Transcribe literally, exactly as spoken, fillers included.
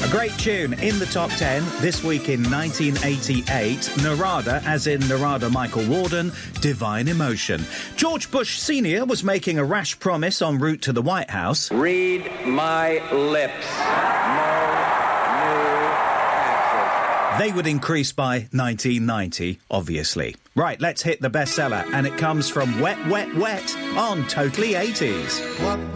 A great tune in the top ten this week in nineteen eighty-eight. Narada, as in Narada Michael Walden, Divine Emotion. George Bush Senior was making a rash promise en route to the White House. Read my lips. No new taxes. They would increase by nineteen ninety, obviously. Right, let's hit the bestseller, and it comes from Wet, Wet, Wet on Totally eighties. What